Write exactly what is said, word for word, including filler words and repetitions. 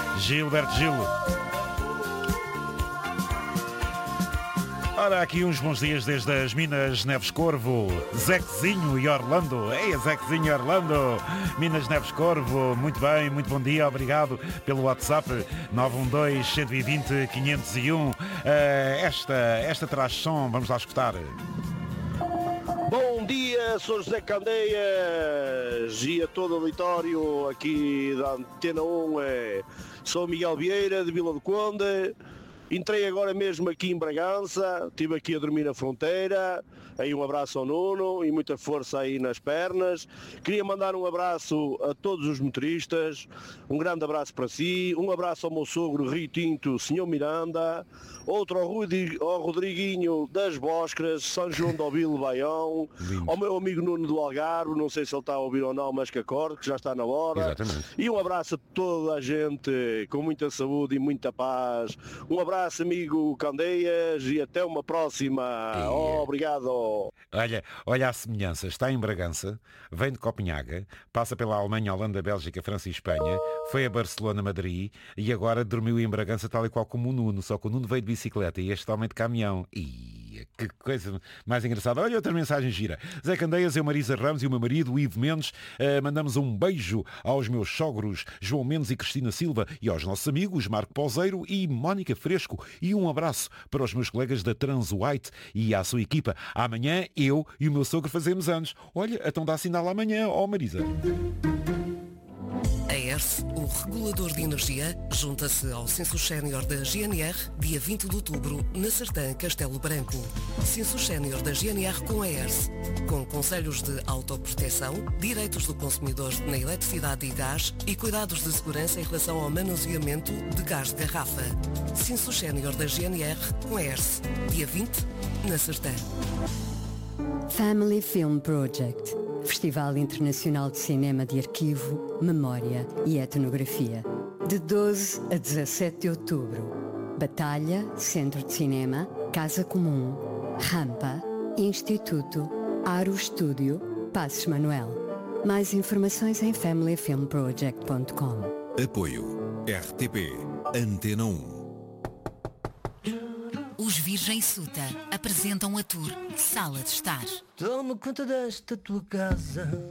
Gilberto Gil. Ora, aqui uns bons dias desde as Minas Neves Corvo, Zequezinho e Orlando. Ei, Zequezinho e Orlando, Minas Neves Corvo, muito bem, muito bom dia, obrigado pelo WhatsApp nove um dois, um dois zero, quinhentos e um. Uh, esta, esta traz som, vamos lá escutar. Bom dia, sou José Candeias e a todo o auditório aqui da Antena um. É... Sou Miguel Vieira, de Vila do Conde. Entrei agora mesmo aqui em Bragança, estive aqui a dormir na fronteira, aí um abraço ao Nuno e muita força aí nas pernas. Queria mandar um abraço a todos os motoristas, um grande abraço para si, um abraço ao meu sogro Rio Tinto, senhor Miranda, outro ao, Rudi, ao Rodriguinho das Boscras, São João do Obilo Baião, ao meu amigo Nuno do Algarve, não sei se ele está a ouvir ou não, mas que acorde, que já está na hora. Exatamente. E um abraço a toda a gente, com muita saúde e muita paz. Um abraço, amigo Candeias, e até uma próxima. E... Oh, obrigado. Olha, olha a semelhança. Está em Bragança, vem de Copenhaga, passa pela Alemanha, Holanda, Bélgica, França e Espanha, foi a Barcelona, Madrid e agora dormiu em Bragança tal e qual como o Nuno, só que o Nuno veio de bicicleta e este homem de caminhão. E que coisa mais engraçada. Olha outra mensagem gira. Zé Candeias, eu, Marisa Ramos e o meu marido, Ivo Mendes, uh, mandamos um beijo aos meus sogros João Mendes e Cristina Silva e aos nossos amigos Marco Pauseiro e Mónica Fresco. E um abraço para os meus colegas da Trans White e à sua equipa. Amanhã eu e o meu sogro fazemos anos. Olha, então dá sinal amanhã, ó oh, Marisa. A E R S, o regulador de energia, junta-se ao Censo Sénior da G N R, dia vinte de outubro, na Sertã, Castelo Branco. Censo Sénior da G N R com a E R S, com conselhos de autoproteção, direitos do consumidor na eletricidade e gás e cuidados de segurança em relação ao manuseamento de gás de garrafa. Censo Sénior da G N R com a E R S, dia vinte, na Sertã. Family Film Project, Festival Internacional de Cinema de Arquivo, Memória e Etnografia, de doze a dezassete de outubro. Batalha, Centro de Cinema, Casa Comum, Rampa, Instituto, Aro Estúdio, Passos Manuel. Mais informações em family film project ponto com. Apoio R T P Antena um. Os Virgem Suta apresentam a tour Sala de Estar. Toma conta desta tua casa.